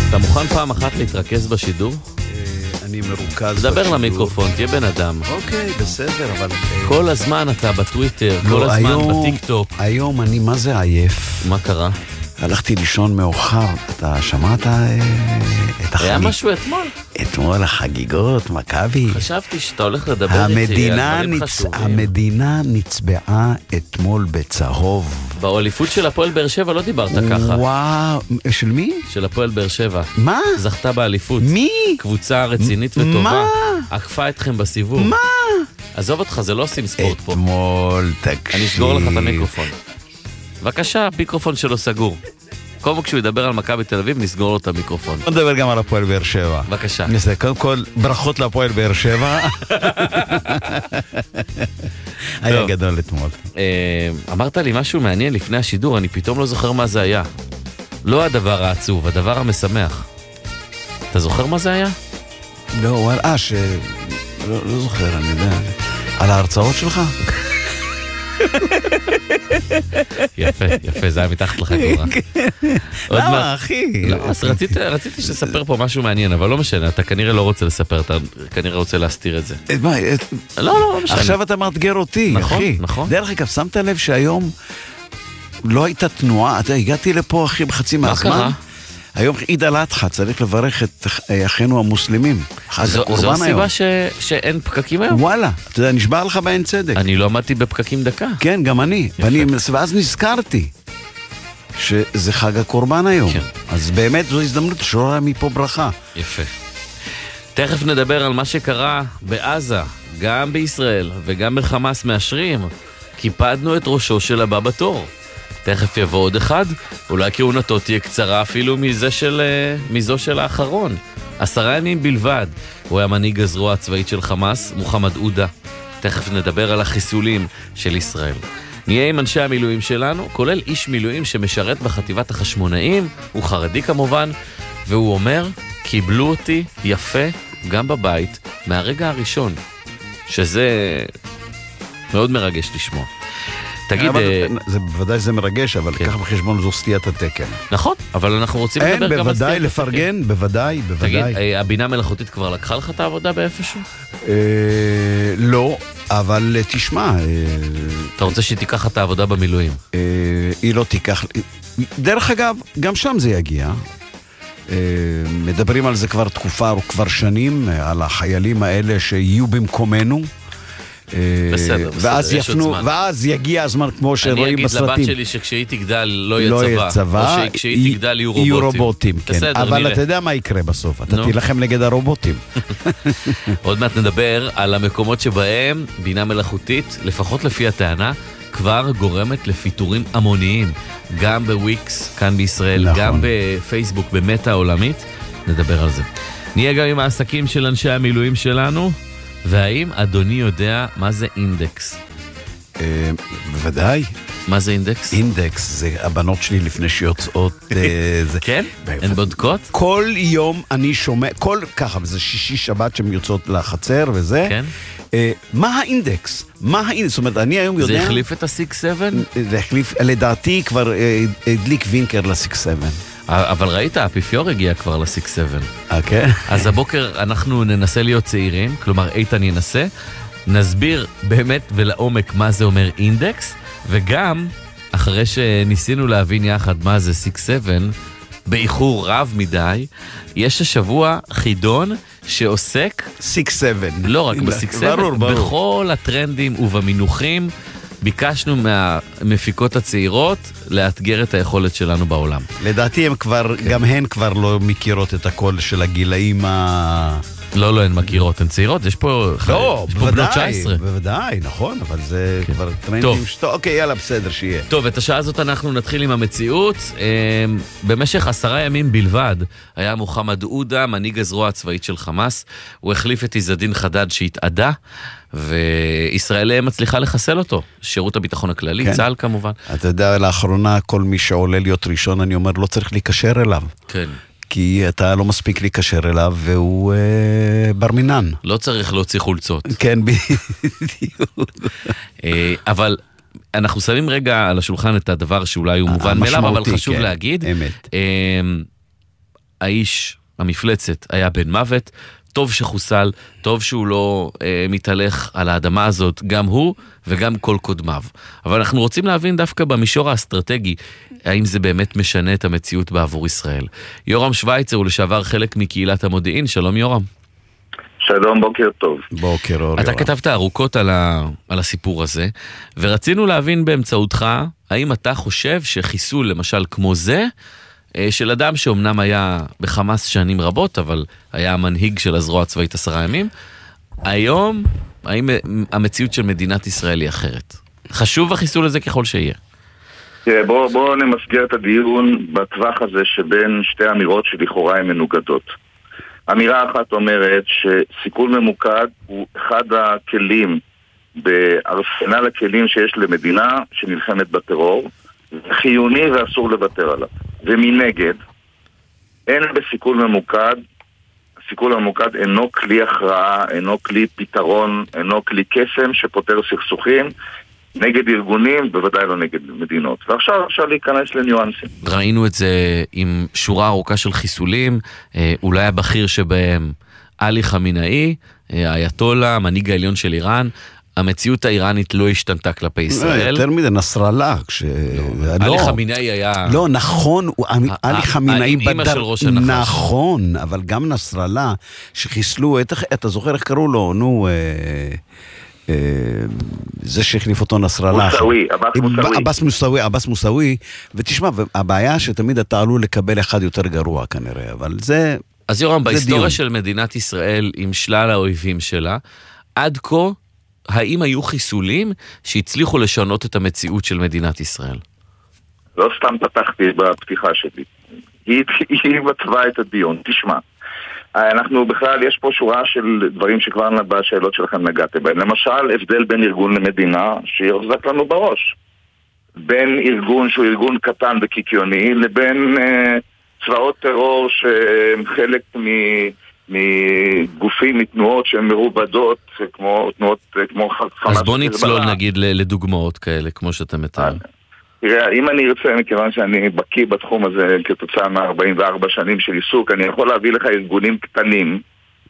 אתה מוכן פעם אחת להתרכז בשידור? אני מרוכז דבר למיקרופון, תהיה בן אדם. אוקיי, בסדר, אבל... כל הזמן אתה בטוויטר, כל הזמן בטיק-טוק. היום אני מה זה עייף. מה קרה? הלכתי לישון מאוחר. אתה שמעת את החגיגות? היה משהו אתמול? אתמול החגיגות, מכבי. חשבתי שאתה הולך לדבר איתי על דברים חשובים. המדינה נצבעה אתמול בצהוב. באליפות של הפועל באר שבע לא דיברת ככה. וואו, של מי? של הפועל באר שבע. מה? זכתה באליפות. מי? קבוצה רצינית וטובה. מה? עקפה אתכם בסיבוב. מה? עזוב אותך, זה לא עושים ספורט פה. אתמול, תקשיב. אני אסגור לך את המיקרופון. בבקשה, המיקרופון שלו סגור. קודם כשהוא ידבר על מכבי תל אביב, נסגור לו את המיקרופון. בוא נדבר גם על הפועל באר שבע. בבקשה. קודם כל, ברכות להפועל באר שבע. היה גדול אתמול. אמרת לי משהו מעניין לפני השידור, אני פתאום לא זוכר מה זה היה. לא הדבר העצוב, הדבר המשמח. אתה זוכר מה זה היה? לא, וואלה, לא זוכר, אני יודע. על ההרצאות שלך? יפה, יפה, זה היה מתחת לחגורה. למה, אחי? אז רציתי שתספר פה משהו מעניין, אבל לא משנה, אתה כנראה לא רוצה לספר, אתה כנראה רוצה להסתיר את זה. לא משנה. עכשיו אתה מאתגר אותי, אחי. נכון. דרך אגב, שמת לב שהיום לא הייתה תנועה, אתה הגעתי לפה, אחי, בחצי מהזמן. מה קרה? היום עיד אל אדחא, צריך לברך את אחינו המוסלמים. זו הסיבה שאין פקקים היום? וואלה, אתה יודע, נשבע לך באין צדק. אני לא עמדתי בפקקים דקה. כן, גם אני. ואז נזכרתי שזה חג הקורבן היום. אז באמת זו הזדמנות שרואה מפה ברכה. יפה. תכף נדבר על מה שקרה בעזה, גם בישראל וגם בחמאס מאשרים. קיפדנו את ראשו של הבא בתור. תכף יבוא עוד אחד, אולי כהונתו תהיה קצרה אפילו מזו של האחרון. 10 ימים בלבד. הוא היה מנהיג הזרוע הצבאית של חמאס, מוחמד עודה. תכף נדבר על החיסולים של ישראל. נהיה עם אנשי המילואים שלנו, כולל איש מילואים שמשרת בחטיבת החשמונאים, הוא חרדי כמובן, והוא אומר, קיבלו אותי יפה גם בבית מהרגע הראשון, שזה מאוד מרגש לשמוע. תגיד... בוודאי זה מרגש, אבל כך בחשבון זו סטיית התקן. נכון, אבל אנחנו רוצים לדבר גם על סטיית התקן. בוודאי לפרגן, בוודאי. תגיד, הבינה מלאכותית כבר לקחה לך את העבודה באיפשהו? לא, אבל תשמע... אתה רוצה שהיא תיקח את העבודה במילואים? היא לא תיקח... דרך אגב, גם שם זה יגיע. מדברים על זה כבר תקופה או כבר שנים, על החיילים האלה שיהיו במקומנו. בסדר, ואז יגיע הזמן כמו שרואים בסרטים. אני אגיד לבת שלי שכשהיא תגדל לא יהיה צבא, או שכשהיא תגדל יהיו רובוטים. אבל אתה יודע מה יקרה בסוף, אתה תילחם נגד הרובוטים. עוד מעט נדבר על המקומות שבהם בינה מלאכותית, לפחות לפי הטענה, כבר גורמת לפיטורים המוניים, גם בוויקס כאן בישראל, גם בפייסבוק, במטה העולמית, נדבר על זה. נהיה גם עם העסקים של אנשי המילואים שלנו, והאם אדוני יודע מה זה אינדקס? בוודאי. מה זה אינדקס? אינדקס זה הבנות שלי לפני שיוצאות. כן? הן בודקות? כל יום אני שומע, ככה, וזה שישי שבת שהן יוצאות לחצר וזה. כן? מה האינדקס? מה האינדקס? זאת אומרת, אני היום יודע... זה החליף את ה-6-7? זה החליף, לדעתי כבר הדליק וינקר ל-6-7. אבל ראית, האפיפיור הגיע כבר ל-6-7. כן. אז הבוקר אנחנו ננסה להיות צעירים, כלומר איתן ינסה, נסביר באמת ולעומק מה זה אומר אינדקס, וגם אחרי שניסינו להבין יחד מה זה 6-7, באיחור רב מדי, יש השבוע חידון שעוסק 6-7. לא רק ב-6-7, בכל הטרנדים ובמינוחים. ביקשנו מהמפיקות הצעירות לאתגר את היכולת שלנו בעולם. לדעתי גם הן כבר לא מכירות את הקול של הגילאים לא, הן מכירות, הן צעירות, יש פה בנות 19. בוודאי, נכון, אבל זה כבר טרנדים אוקיי, יאללה, בסדר, שיהיה. טוב, את השעה הזאת אנחנו נתחיל עם המציאות. במשך 10 ימים בלבד היה מוחמד עודה, מנהיג הזרוע הצבאית של חמאס. הוא החליף את עז-א-דין חדד שהתאדה, וישראל מצליחה לחסל אותו. שירות הביטחון הכללי, צה"ל כמובן. אתה יודע, לאחרונה כל מי שעולה להיות ראשון, אני אומר, לא צריך להיקשר אליו. כן. כי אתה לא מספיק להיקשר אליו, והוא ברמינן. לא צריך להוציא חולצות. כן, בדיוק. אבל אנחנו שמים רגע על השולחן את הדבר שאולי הוא מובן מאליו, אבל חשוב להגיד. אמת. האיש, המפלצת, היה בן מוות, טוב שחוסל, טוב שהוא לא מתהלך על האדמה הזאת, גם הוא וגם כל קודמיו. אבל אנחנו רוצים להבין דווקא במישור האסטרטגי, האם זה באמת משנה את המציאות בעבור ישראל. יורם שוויצר הוא לשעבר חלק מקהילת המודיעין, שלום יורם. שלום, בוקר טוב. בוקר אור. אתה כתבת ארוכות על הסיפור הזה, ורצינו להבין באמצעותך, האם אתה חושב שחיסול למשל כמו זה, של אדם שאומנם היה בחמאס שנים רבות, אבל היה המנהיג של הזרוע הצבאית 10 ימים, היום, האם המציאות של מדינת ישראל היא אחרת? חשוב החיסול הזה ככל שיהיה. תראה, בוא נמסגר את הדיון בטווח הזה שבין שתי אמירות שלכאורה הן מנוגדות. אמירה אחת אומרת שסיכול ממוקד הוא אחד הכלים בארסנל הכלים שיש למדינה שנלחמת בטרור, חיוני ואסור לוותר עליו. ומנגד, אין בסיכול ממוקד, סיכול ממוקד אינו כלי הכרעה, אינו כלי פתרון, אינו כלי קסם שפותר סכסוכים נגד ארגונים, בוודאי לא נגד מדינות. ועכשיו אפשר להיכנס לניואנסים. ראינו את זה עם שורה ארוכה של חיסולים, אולי הבכיר שבהם עלי חמינאי, האייתולה, המנהיג העליון של איראן. המציאות האיראנית לא השתנתה כלפי ישראל. יותר מדי נסראללה. עלי חמינאי היה... לא, נכון, עלי חמינאי אמא של ראש הנחש. נכון, אבל גם נסראללה, שחיסלו, אתה זוכר איך קראו לו? נו... זה שהחליף אותו נסראללה. אבס מוסאווי, ותשמע, הבעיה שתמיד אתה עלול לקבל אחד יותר גרוע כנראה, אבל זה... אז יורם, בהיסטוריה של מדינת ישראל עם שלל האויבים שלה, עד כה, האם היו חיסולים שהצליחו לשנות את המציאות של מדינת ישראל? לא סתם פתחתי בפתיחה שלי. היא מצווה את הדיון. תשמע, אנחנו בכלל, יש פה שורה של דברים שכבר בשאלות שלכם נגעתם בהם. למשל, הבדל בין ארגון למדינה שיחזק לנו בראש. בין ארגון שהוא ארגון קטן וקיקיוני, לבין צבאות טרור שהם חלק מגופים, מתנועות שהן מרובדות, כמו תנועות, כמו חמאס. אז בוא נצלול נגיד לדוגמאות כאלה, כמו שאתה מתאר. תראה, אם אני ארצה, מכיוון שאני בקיא בתחום הזה כתוצאה מ-44 שנים של עיסוק, אני יכול להביא לך ארגונים קטנים,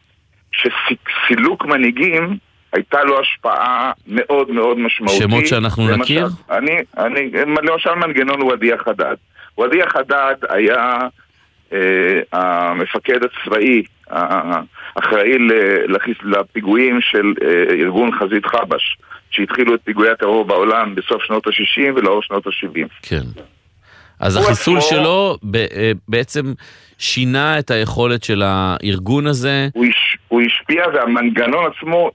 שסילוק מנהיגים הייתה לו השפעה מאוד מאוד משמעותית. שמות שאנחנו נכיר? למשל מנגנון וודיה חדד. וודיה חדד היה המפקד הצבאי, האחראי לפיגועים של ארגון חזית חבש, שהתחילו את פיגועי הטרור בעולם בסוף שנות ה-60 ולאור שנות ה-70. כן. אז החיסול שלו בעצם שינה את היכולת של הארגון הזה. הוא השפיע והמנגנון עצמו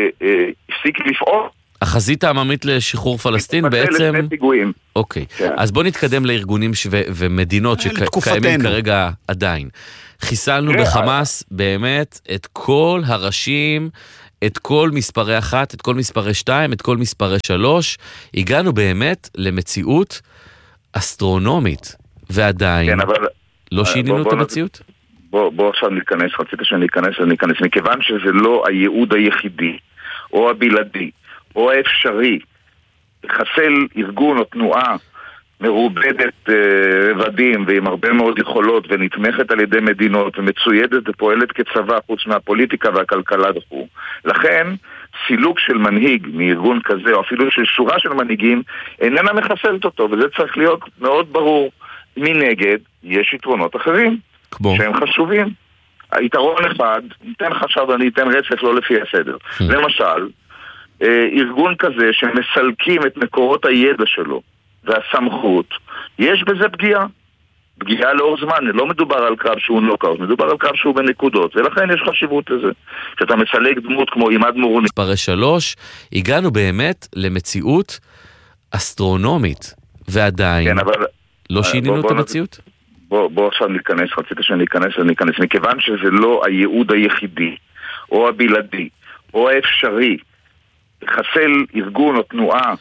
הפסיק לפעול. החזית העממית לשחרור פלסטין בעצם... אוקיי, אז בוא נתקדם לארגונים ומדינות שקיימים כרגע עדיין. חיסלנו בחמאס באמת את כל הראשים, את כל מספרי 1, את כל מספרי 2, את כל מספרי 3. הגענו באמת למציאות אסטרונומית, ועדיין לא שינינו את המציאות? בוא עכשיו ניכנס, רצית שאני ניכנס, מכיוון שזה לא הייעוד היחידי, או הבלעדי, או האפשרי, לחסל ארגון או תנועה מרובדת רבדים ועם הרבה מאוד יכולות ונתמכת על ידי מדינות ומצוידת ופועלת כצבא חוץ מהפוליטיקה והכלכלה וכו'. לכן סילוק של מנהיג מארגון כזה או אפילו של שורה של מנהיגים איננה מחסלת אותו, וזה צריך להיות מאוד ברור. מנגד יש יתרונות אחרים שהם חשובים. היתרון אחד, אני אתן רצף לא לפי הסדר. למשל, ארגון כזה שמסלקים את מקורות הידע שלו והסמכות, יש בזה פגיעה לאור זמן. לא מדובר על קרב שהוא נוקאוט, מדובר על קרב שהוא בנקודות, ולכן יש חשיבות לזה. כשאתה מסלק דמות כמו עימאד מורני. מספרי 3, הגענו באמת למציאות אסטרונומית, ועדיין כן, אבל... לא שינינו את המציאות? בוא עכשיו ניכנס, רצית שאני ניכנס, מכיוון שזה לא הייעוד היחידי, או הבלעדי, או האפשרי, לחסל ארגון או תנועה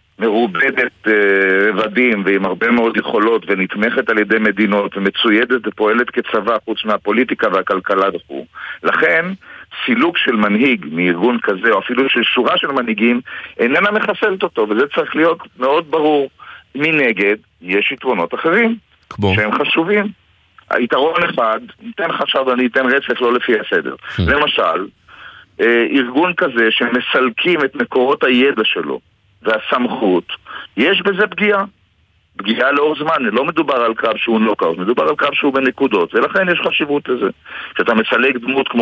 מרובדת רבדים ועם הרבה מאוד יכולות ונתמכת על ידי מדינות ומצוידת ופועלת כצבא חוץ מהפוליטיקה והכלכלה וכו'. לכן סילוק של מנהיג מארגון כזה או אפילו של שורה של מנהיגים איננה מחסלת אותו, וזה צריך להיות מאוד ברור. מנגד יש יתרונות אחרים שהם חשובים. היתרון אחד, אני אתן רצף לא לפי הסדר. למשל, ארגון כזה שמסלקים את מקורות הידע שלו והסמכות, יש בזה פגיעה לאור זמן. לא מדובר על קרב שהוא נוקאוט, מדובר על קרב שהוא בנקודות, ולכן יש חשיבות לזה. כשאתה מסלק דמות כמו